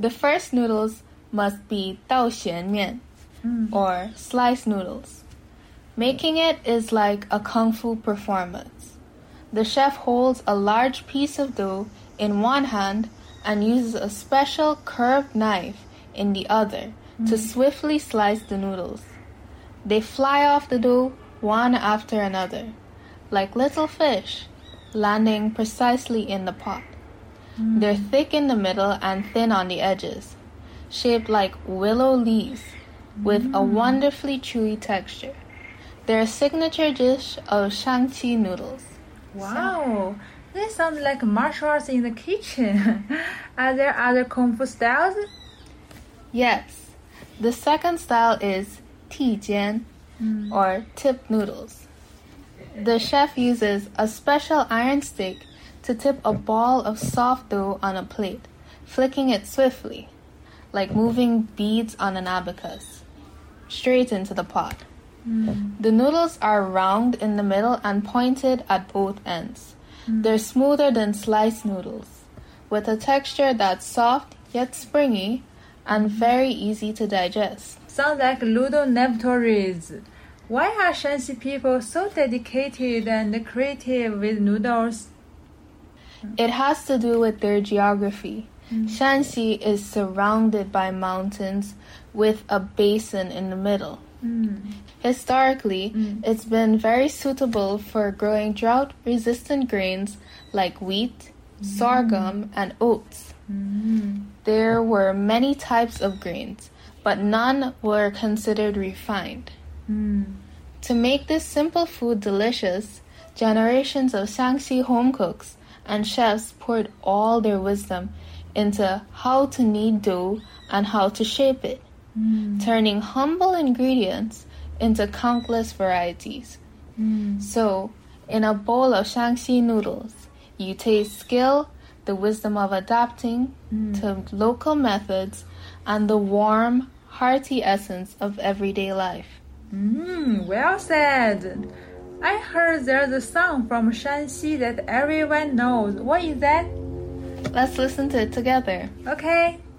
The first noodles must be 刀咸面 or sliced noodles. Making it is like a kung fu performance. The chef holds a large piece of dough in one hand and uses a special curved knife in the other to swiftly slice the noodles. They fly off the dough one after another, like little fish, landing precisely in the pot. They're thick in the middle and thin on the edges, shaped like willow leaves, with a wonderfully chewy texture. They're a signature dish of Shaanxi noodles. Wow, this sounds like martial arts in the kitchen. Are there other kung fu styles? Yes, the second style is tijian, or tip noodles. The chef uses a special iron stick to tip a ball of soft dough on a plate, flicking it swiftly, like moving beads on an abacus, straight into the pot. The noodles are round in the middle and pointed at both ends. They're smoother than sliced noodles, with a texture that's soft yet springy and very easy to digest. Sounds like Ludo laboratories. Why are Shanxi people so dedicated and creative with noodles? It has to do with their geography. Shanxi is surrounded by mountains with a basin in the middle. Historically, it's been very suitable for growing drought-resistant grains like wheat, sorghum, and oats. There were many types of grains, but none were considered refined. To make this simple food delicious, generations of Shaanxi home cooks and chefs poured all their wisdom into how to knead dough and how to shape it, turning humble ingredients into countless varieties. So, in a bowl of Shaanxi noodles, you taste skill, the wisdom of adapting to local methods, and the warm, hearty essence of everyday life. Well said. I heard there's a song from Shanxi that everyone knows. What is that? Let's listen to it together. Okay.